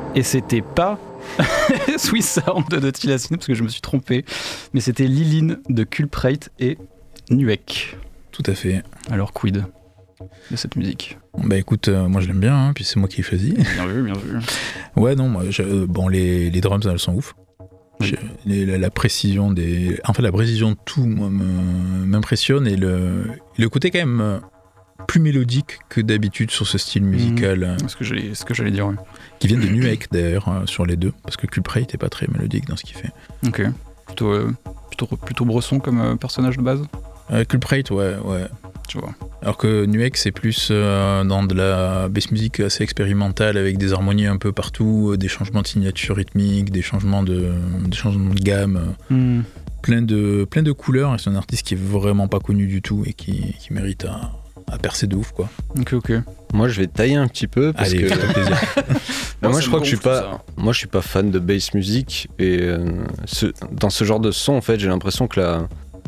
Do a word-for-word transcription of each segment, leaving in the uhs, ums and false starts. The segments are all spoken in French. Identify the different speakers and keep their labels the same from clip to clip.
Speaker 1: Et c'était pas Swiss Sound de Tilassine, parce que je me suis trompé, mais c'était Liline de Culprate et Nuek.
Speaker 2: Tout à fait.
Speaker 1: Alors quid de cette musique?
Speaker 2: Bah écoute, euh, moi je l'aime bien, hein, puis c'est moi qui l'ai choisi.
Speaker 1: Bien vu, bien vu.
Speaker 2: Ouais, non, moi, je, euh, bon, les, les drums, elles sont ouf.
Speaker 1: Oui.
Speaker 2: Les, la, la précision des... En fait, la précision de tout, moi, me, m'impressionne, et le, le côté quand même euh, plus mélodique que d'habitude sur ce style musical.
Speaker 1: Mmh. Ce que j'allais, ce que j'allais dire, oui.
Speaker 2: Qui viennent de Nuek, d'ailleurs, euh, sur les deux, parce que Culprate n'était pas très mélodique dans ce qu'il fait.
Speaker 1: Ok. Plutôt, euh, plutôt, plutôt Bresson comme euh, personnage de base.
Speaker 2: Euh, Culprate, ouais, ouais.
Speaker 1: Tu vois.
Speaker 2: Alors que Nuek, c'est plus euh, dans de la bass music assez expérimentale, avec des harmonies un peu partout, euh, des changements de signature rythmique, des changements de, des changements de gamme,
Speaker 1: Mm.
Speaker 2: plein, de, plein de couleurs. Et c'est un artiste qui est vraiment pas connu du tout et qui, qui mérite à, à percer de ouf, quoi.
Speaker 1: Ok, ok.
Speaker 3: Moi, je vais tailler un petit peu parce
Speaker 2: Allez,
Speaker 3: que
Speaker 2: fais-toi plaisir.
Speaker 3: moi,
Speaker 1: Ça
Speaker 3: je
Speaker 1: me
Speaker 3: crois que je suis
Speaker 1: gonfle,
Speaker 3: pas,
Speaker 1: ça.
Speaker 3: moi, je suis pas fan de bass music et euh, ce, dans ce genre de son, en fait, j'ai l'impression que la,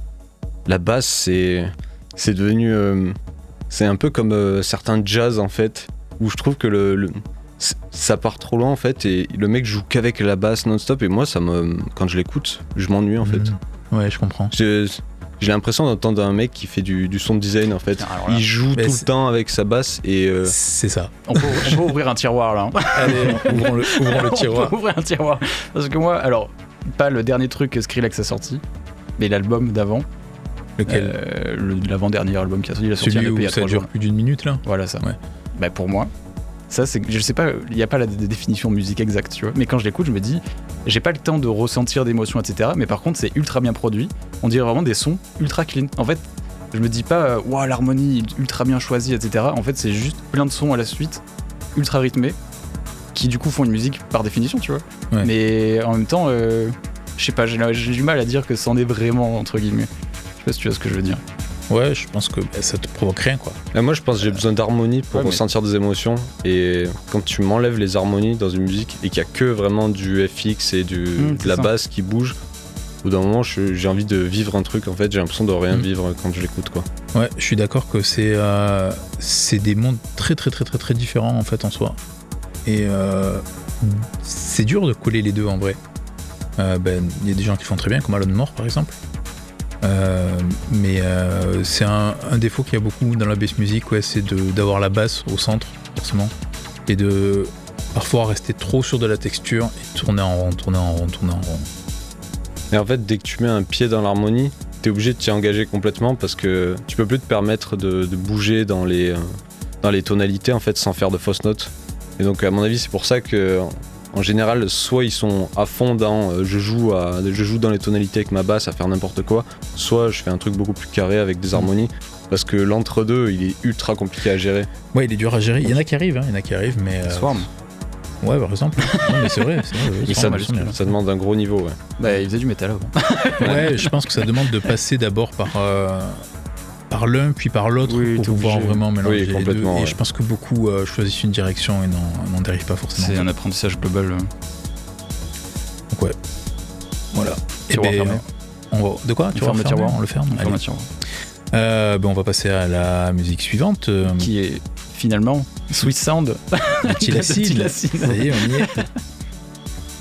Speaker 3: la basse, c'est, c'est devenu, euh, c'est un peu comme euh, certains jazz en fait, où je trouve que le, le ça part trop loin en fait et le mec joue qu'avec la basse non-stop et moi, ça me, quand je l'écoute, je m'ennuie en fait.
Speaker 2: Mmh. Ouais, je comprends.
Speaker 3: Je, J'ai l'impression d'entendre un mec qui fait du, du sound design en fait.
Speaker 1: Alors là,
Speaker 3: il joue
Speaker 2: mais
Speaker 3: tout
Speaker 2: c'est-
Speaker 3: le temps avec sa basse et euh,
Speaker 2: C'est ça.
Speaker 1: On peut, on peut ouvrir un tiroir là. hein.
Speaker 2: Allez, ouvrons le, ouvrons le tiroir.
Speaker 1: On peut ouvrir un tiroir. Parce que moi, alors, pas le dernier truc que Skrillex a sorti, mais l'album d'avant.
Speaker 2: Lequel
Speaker 1: Euh, le, l'avant-dernier album qui a sorti, il a sorti
Speaker 2: Celui
Speaker 1: un E P il y
Speaker 2: où
Speaker 1: a
Speaker 2: ça
Speaker 1: trois
Speaker 2: dure
Speaker 1: jours.
Speaker 2: plus d'une minute, là.
Speaker 1: Voilà ça.
Speaker 2: Ouais.
Speaker 1: Bah pour moi, ça c'est, je sais pas, il n'y a pas la d- définition de musique exacte, tu vois. Mais quand je l'écoute, je me dis, j'ai pas le temps de ressentir d'émotions, et cetera. Mais par contre, c'est ultra bien produit. On dirait vraiment des sons ultra clean. En fait, je me dis pas, waouh, l'harmonie ultra bien choisie, et cetera. En fait, c'est juste plein de sons à la suite, ultra rythmés, qui du coup font une musique par définition, tu vois.
Speaker 2: Ouais.
Speaker 1: Mais en même temps, euh, je sais pas, j'ai, j'ai du mal à dire que c'en est vraiment entre guillemets. Je sais pas si tu vois ce que je veux dire.
Speaker 2: Ouais, je pense que bah, ça te provoque rien, quoi.
Speaker 3: là, moi je pense que j'ai besoin d'harmonie pour
Speaker 1: Ouais, mais-
Speaker 3: ressentir des émotions et quand tu m'enlèves les harmonies dans une musique et qu'il y a que vraiment du F X et du,
Speaker 1: Mmh,
Speaker 3: de
Speaker 1: c'est
Speaker 3: la
Speaker 1: ça.
Speaker 3: basse qui bouge, au bout d'un moment je- j'ai envie de vivre un truc en fait, j'ai l'impression de rien
Speaker 2: Mmh.
Speaker 3: vivre quand je l'écoute quoi.
Speaker 2: Ouais, je suis d'accord que c'est euh, c'est des mondes très très très très très différents en fait en soi. Et euh, c'est dur de coller les deux en vrai. Euh, ben, il y a des gens qui font très bien, comme Alan Moore par exemple. Euh, mais euh, c'est un, un défaut qu'il y a beaucoup dans la bass music, ouais, c'est de, d'avoir la basse au centre, forcément, et de parfois rester trop sur de la texture et tourner en rond, tourner en rond, tourner en rond.
Speaker 3: Et en fait dès que tu mets un pied dans l'harmonie, t'es obligé de t'y engager complètement parce que tu peux plus te permettre de, de bouger dans les, euh, dans les tonalités en fait sans faire de fausses notes. Et donc à mon avis c'est pour ça que en général soit ils sont à fond dans euh, je, joue à, je joue dans les tonalités avec ma basse à faire n'importe quoi, soit je fais un truc beaucoup plus carré avec des harmonies parce que l'entre-deux il est ultra compliqué à gérer.
Speaker 2: Ouais, il est dur à gérer. Il y en a qui arrivent, hein, il y en a qui arrivent, mais... euh,
Speaker 1: Swarm.
Speaker 2: ouais, par exemple. Non, mais c'est vrai. C'est vrai ouais,
Speaker 3: Et
Speaker 2: Swarm,
Speaker 3: ça,
Speaker 2: majuscule.
Speaker 3: ça demande un gros niveau ouais.
Speaker 1: Bah, il faisait du métal avant.
Speaker 2: Ouais, je pense que ça demande de passer d'abord par, euh, par l'un, puis par l'autre,
Speaker 1: Oui,
Speaker 2: pour
Speaker 1: t'es
Speaker 2: pouvoir
Speaker 1: obligé.
Speaker 2: vraiment mélanger
Speaker 3: Oui,
Speaker 2: les deux.
Speaker 3: complètement,
Speaker 2: Et
Speaker 3: ouais.
Speaker 2: je pense que beaucoup euh, choisissent une direction et n'en, n'en dérivent pas forcément.
Speaker 1: C'est un apprentissage global. euh,
Speaker 2: Donc ouais, voilà. Et
Speaker 1: Tiroir
Speaker 2: ben,
Speaker 1: fermé.
Speaker 2: on va... De quoi
Speaker 1: On
Speaker 2: Tu
Speaker 1: ferme
Speaker 2: vas
Speaker 1: le tiroir.
Speaker 2: On le ferme. Allez.
Speaker 1: Information.
Speaker 2: Euh, ben, on va passer à la musique suivante. Euh,
Speaker 1: Qui est finalement Swiss Sound.
Speaker 2: Tilacine.
Speaker 1: Tilacine.
Speaker 2: Ça y est, on y est.